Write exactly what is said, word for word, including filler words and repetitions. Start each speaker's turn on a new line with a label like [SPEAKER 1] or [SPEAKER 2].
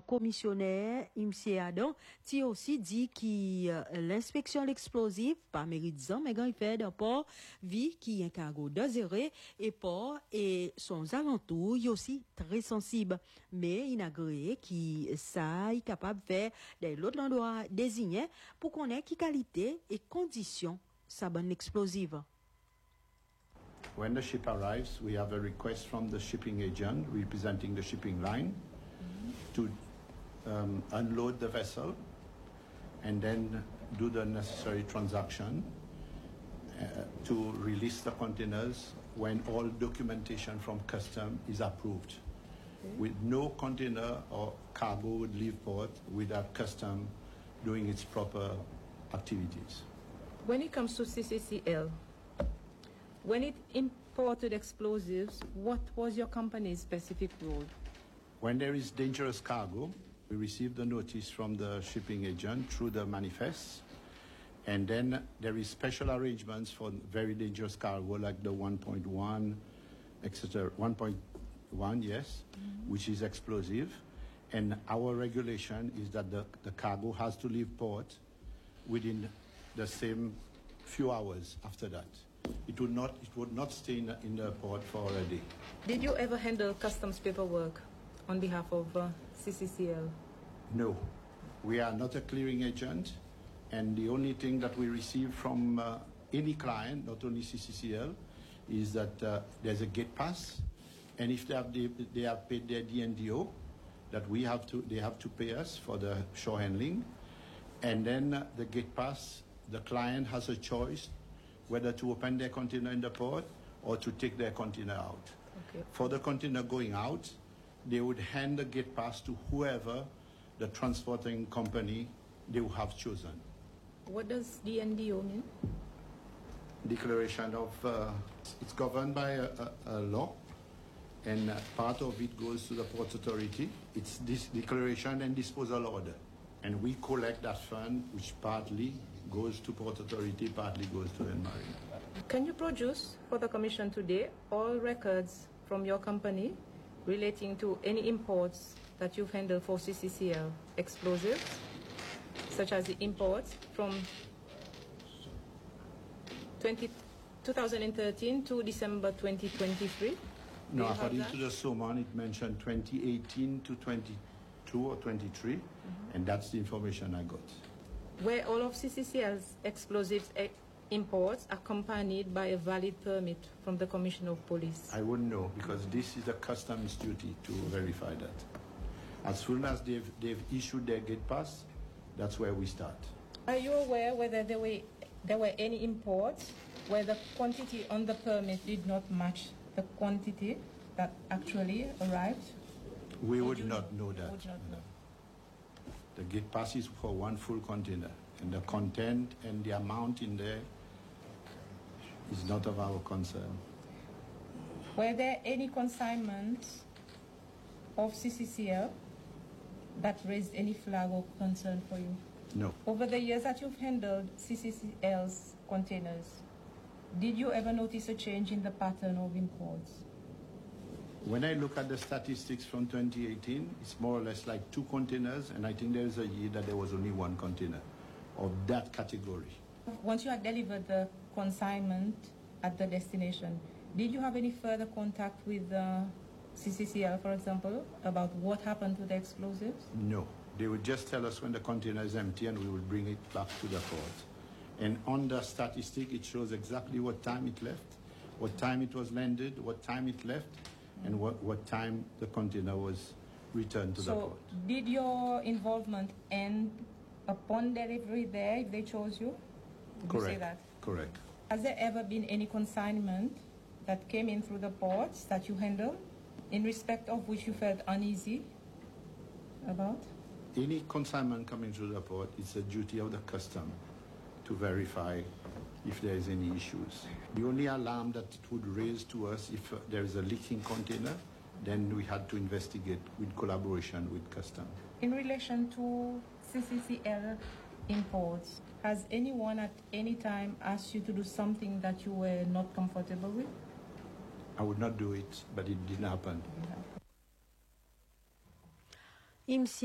[SPEAKER 1] commissionnaire Imsie Adam ti aussi dit que euh, l'inspection l'explosif par méridien mais quand il fait d'un port vie qui un cargo doséré et port et son alentour il aussi très sensible mais il a agréé qui ça est capable de faire des l'autre endroit désigné pour connaître qui qualité et conditions ça bonne explosive.
[SPEAKER 2] When the ship arrives, we have a request from the shipping agent representing the shipping line mm-hmm. to um, unload the vessel and then do the necessary transaction uh, to release the containers when all documentation from custom is approved. Okay. With no container or cargo would leave port without custom doing its proper activities.
[SPEAKER 3] When it comes to C C C L, when it imported explosives, what was your company's specific role?
[SPEAKER 2] When there is dangerous cargo, we receive the notice from the shipping agent through the manifest, and then there is special arrangements for very dangerous cargo like the one point one, et cetera. one point one, yes, mm-hmm. which is explosive, and our regulation is that the, the cargo has to leave port within the same few hours after that. It would not. It would not stay in the, in the port for a day.
[SPEAKER 3] Did you ever handle customs paperwork on behalf of uh, C C C L?
[SPEAKER 2] No, we are not a clearing agent, and the only thing that we receive from uh, any client, not only C C C L, is that uh, there's a gate pass, and if they have they, they have paid their D and D O, that we have to they have to pay us for the shore handling, and then uh, the gate pass, the client has a choice whether to open their container in the port or to take their container out.
[SPEAKER 3] Okay.
[SPEAKER 2] For the container going out, they would hand the gate pass to whoever the transporting company they would have chosen.
[SPEAKER 3] What does D N D O mean?
[SPEAKER 2] Declaration of, uh, it's governed by a, a, a law, and uh, part of it goes to the Port Authority. It's this declaration and disposal order. And we collect that fund, which partly goes to Port Authority, partly goes to Marine.
[SPEAKER 3] Can you produce for the Commission today all records from your company relating to any imports that you've handled for C C C L explosives, such as the imports from twenty, twenty thirteen to December twenty twenty-three?
[SPEAKER 2] No, according to the SOMAN, it mentioned twenty eighteen to twenty-two or twenty-three, mm-hmm. and that's the information I got.
[SPEAKER 3] Were all of C C C L's explosives e- imports accompanied by a valid permit from the Commissioner of Police?
[SPEAKER 2] I wouldn't know, because this is the customs duty to verify that. As soon as they've, they've issued their gate pass, that's where we start.
[SPEAKER 3] Are you aware whether there were, there were any imports where the quantity on the permit did not match the quantity that actually arrived?
[SPEAKER 2] We would, would not know that.
[SPEAKER 3] Would not know.
[SPEAKER 2] The gate pass is for one full container, and the content and the amount in there is not of our concern.
[SPEAKER 3] Were there any consignments of C C C L that raised any flag or concern for you?
[SPEAKER 2] No.
[SPEAKER 3] Over the years that you've handled C C C L's containers, did you ever notice a change in the pattern of imports?
[SPEAKER 2] When I look at the statistics from twenty eighteen, it's more or less like two containers, and I think there is a year that there was only one container of that category.
[SPEAKER 3] Once you had delivered the consignment at the destination, did you have any further contact with uh, C C C L, for example, about what happened to the explosives?
[SPEAKER 2] No. They would just tell us when the container is empty, and we would bring it back to the port. And on the statistic, it shows exactly what time it left, what time it was landed, what time it left, and what, what time the container was returned to
[SPEAKER 3] so
[SPEAKER 2] the port.
[SPEAKER 3] So did your involvement end upon delivery there if they chose you? Did
[SPEAKER 2] Correct.
[SPEAKER 3] you say that?
[SPEAKER 2] Correct.
[SPEAKER 3] Has there ever been any consignment that came in through the ports that you handled in respect of which you felt uneasy about?
[SPEAKER 2] Any consignment coming through the port, it's a duty of the custom to verify if there is any issues. The only alarm that it would raise to us if uh, there is a leaking container, then we had to investigate with collaboration with custom.
[SPEAKER 3] In relation to C C C L imports, has anyone at any time asked you to do something that you were not comfortable with?
[SPEAKER 2] I would not do it, but it didn't happen.
[SPEAKER 1] Yeah.